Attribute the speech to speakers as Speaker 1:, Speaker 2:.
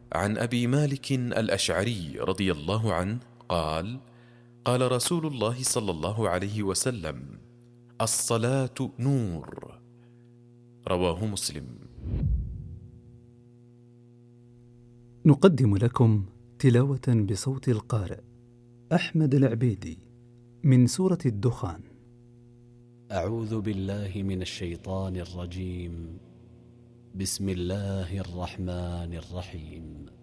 Speaker 1: عن أبي مالك الأشعري رضي الله عنه قال: قال رسول الله صلى الله عليه وسلم: الصلاة نور. رواه مسلم.
Speaker 2: نقدم لكم تلاوة بصوت القارئ أحمد العبيدي من سورة الدخان.
Speaker 3: أعوذ بالله من الشيطان الرجيم. بسم الله الرحمن الرحيم.